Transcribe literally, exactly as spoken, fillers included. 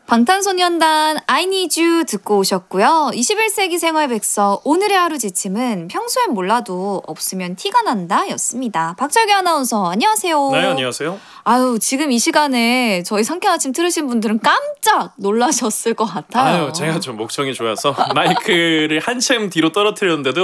방탄소년단 I Need You 듣고 오셨고요. 이십일 세기 생활 백서 오늘의 하루 지침은 평소엔 몰라도 없으면 티가 난다 였습니다. 박철규 아나운서 안녕하세요. 네, 안녕하세요. 아유, 지금 이 시간에 저희 상쾌한 아침 들으신 분들은 깜짝 놀라셨을 것 같아요. 아유, 제가 좀 목청이 좋아서 마이크를 한참 뒤로 떨어뜨렸는데도